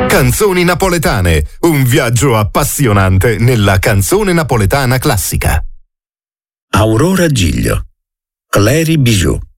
Canzoni napoletane, un viaggio appassionante nella canzone napoletana classica. Aurora Giglio, Clery Bijou.